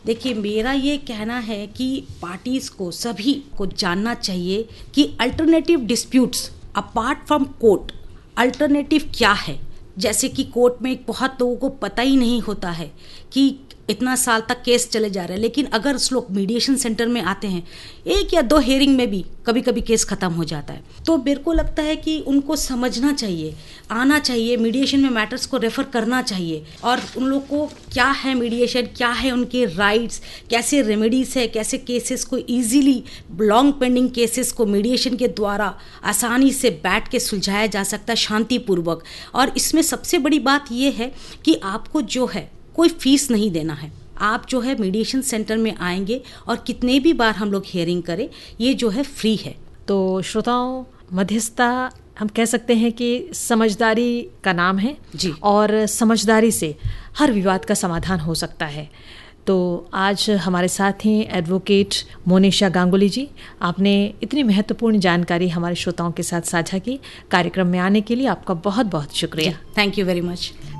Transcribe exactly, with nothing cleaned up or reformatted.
देखिए, मेरा ये कहना है कि पार्टीज़ को, सभी को जानना चाहिए कि alternative disputes apart from court, alternative क्या है। जैसे कि कोर्ट में बहुत लोगों को पता ही नहीं होता है कि इतना साल तक केस चले जा रहे हैं, लेकिन अगर उस लोग मीडिएशन सेंटर में आते हैं, एक या दो हेयरिंग में भी कभी कभी केस ख़त्म हो जाता है। तो मेरे को लगता है कि उनको समझना चाहिए, आना चाहिए, मीडिएशन में मैटर्स को रेफ़र करना चाहिए, और उन लोग को क्या है मीडिएशन, क्या है उनके राइट्स, कैसे रेमेडीज़ है, कैसे केसेस को ईजीली, लॉन्ग पेंडिंग केसेस को मीडिएशन के द्वारा आसानी से बैठ के सुलझाया जा सकता है शांतिपूर्वक। और इसमें सबसे बड़ी बात यह है कि आपको जो है कोई फीस नहीं देना है। आप जो है मीडिएशन सेंटर में आएंगे और कितने भी बार हम लोग हियरिंग करें, ये जो है फ्री है। तो श्रोताओं, मध्यस्थता हम कह सकते हैं कि समझदारी का नाम है जी, और समझदारी से हर विवाद का समाधान हो सकता है। तो आज हमारे साथ हैं एडवोकेट मोनिशा गांगुली जी। आपने इतनी महत्वपूर्ण जानकारी हमारे श्रोताओं के साथ साझा की। कार्यक्रम में आने के लिए आपका बहुत बहुत शुक्रिया। Thank you very much.